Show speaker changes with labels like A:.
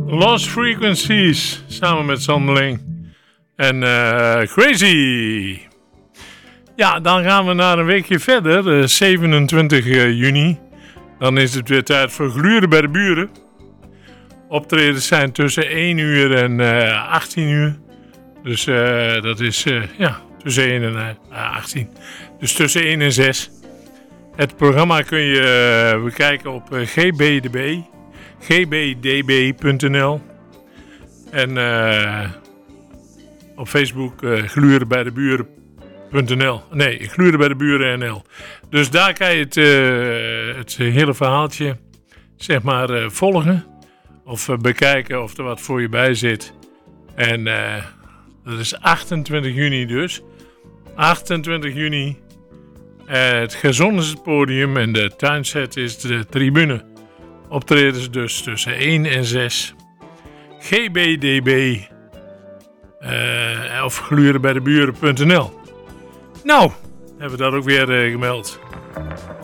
A: Lost Frequencies samen met Sanderling en Crazy. Ja, dan gaan we naar een weekje verder, 27 juni. Dan is het weer tijd voor Gluren bij de Buren. Optredens zijn tussen 1 uur en 18 uur. Dus dat is tussen 1 en 18. Dus tussen 1 en 6. Het programma kun je bekijken op gbdb.nl. En op Facebook glurenbijdeburen.nl. Nee, glurenbijdeburen.nl. Dus daar kan je het hele verhaaltje zeg maar volgen. Of bekijken of er wat voor je bij zit. En dat is 28 juni dus. 28 juni. Het gazon is het podium en de tuinset is de tribune. Optredens dus tussen 1 en 6. GBDB of glurenbijdeburen.nl. Nou, hebben we dat ook weer gemeld.